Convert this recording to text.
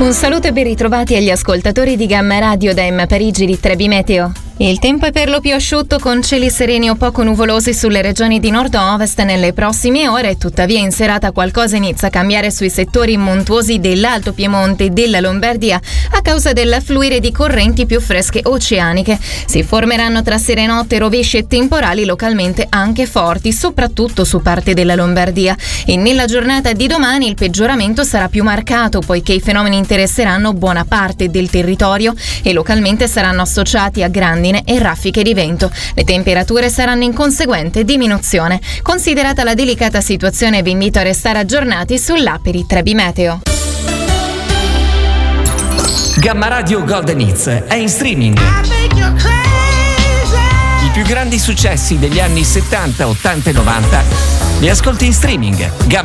Un saluto e ben ritrovati agli ascoltatori di Gamma Radio da Emma Parigi di Trebi Meteo. Il tempo è per lo più asciutto con cieli sereni o poco nuvolosi sulle regioni di nord-ovest nelle prossime ore, tuttavia in serata qualcosa inizia a cambiare sui settori montuosi dell'Alto Piemonte e della Lombardia a causa dell'affluire di correnti più fresche oceaniche. Si formeranno tra sera e notte rovesci e temporali localmente anche forti, soprattutto su parte della Lombardia. E nella giornata di domani il peggioramento sarà più marcato poiché i fenomeni interesseranno buona parte del territorio e localmente saranno associati a grandine e raffiche di vento. Le temperature saranno in conseguente diminuzione. Considerata la delicata situazione, vi invito a restare aggiornati sull'app di Trebi Meteo. Gamma Radio Golden Hits è in streaming. I più grandi successi degli anni 70, 80 e 90 li ascolti in streaming.